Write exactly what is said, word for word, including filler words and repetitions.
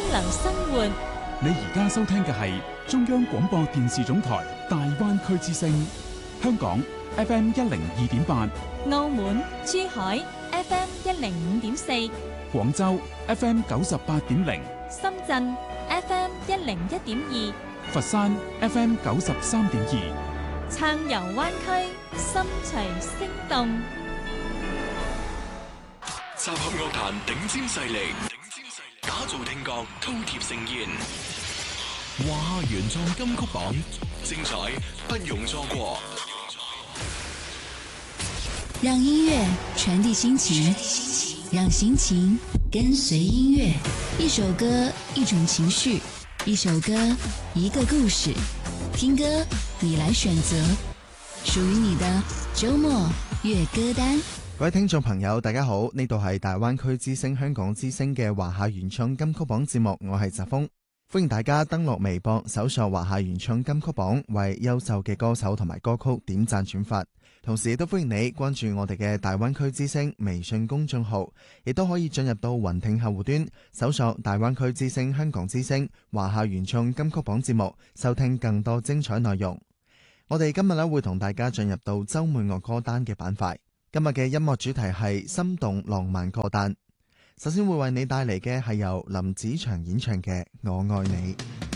流生活。 你而家收聽嘅係中央廣播電視總台大灣區之聲，香港 F M 一零二點八， 澳門、珠海 F M 一零五點四， 廣州 F M 九十八點零， 深圳 F M 一零一點二， 佛山 F M 九十三點二， 暢遊灣區，心隨聲動。 集合樂壇頂尖勢力，打造聽覺饕餮盛宴。華夏原創金曲榜，精彩不容錯過。 讓音樂傳遞心情，讓心情跟隨音樂。一首歌，一種情緒；一首歌，一個故事。聽歌，你來選擇，屬於你的周末粵歌單。 各位聽眾朋友，大家好，呢度係大灣區之聲香港之聲嘅華夏原創金曲榜節目，我係澤峰，歡迎大家登錄微博搜索華夏原創金曲榜，為優秀嘅歌手同埋歌曲點讚轉發，同時亦都歡迎你關注我哋嘅大灣區之聲微信公眾號，亦都可以進入到雲聽客戶端搜索大灣區之聲香港之聲華夏原創金曲榜節目，收聽更多精彩內容。我哋今日咧會同大家進入到周末樂歌單嘅板塊。今日嘅音樂主題係心動浪漫歌單，首先會為你帶嚟嘅係由林子祥演唱嘅《我愛你》。